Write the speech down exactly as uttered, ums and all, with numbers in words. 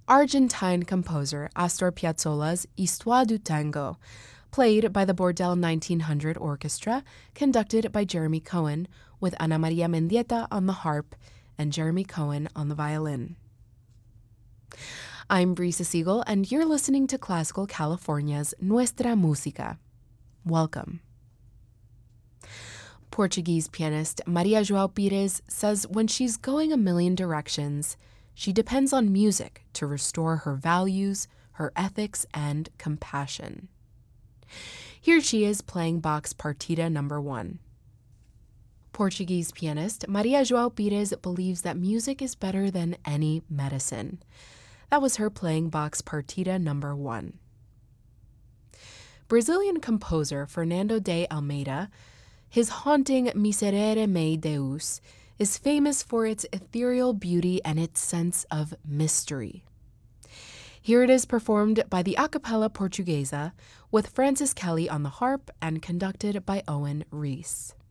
Argentine composer Astor Piazzolla's Histoire du Tango, played by the Bordel nineteen hundred Orchestra, conducted by Jeremy Cohen, with Ana Maria Mendieta on the harp and Jeremy Cohen on the violin. I'm Brisa Siegel, and you're listening to Classical California's Nuestra Música. Welcome. Portuguese pianist Maria João Pires says when she's going a million directions, she depends on music to restore her values, her ethics, and compassion. Here she is playing Bach's Partita number one. Portuguese pianist Maria João Pires believes that music is better than any medicine. That was her playing Bach's Partita number one. Brazilian composer Fernando de Almeida, his haunting Miserere Mei Deus is famous for its ethereal beauty and its sense of mystery. Here it is performed by the A Cappella Portuguesa with Francis Kelly on the harp and conducted by Owen Rees.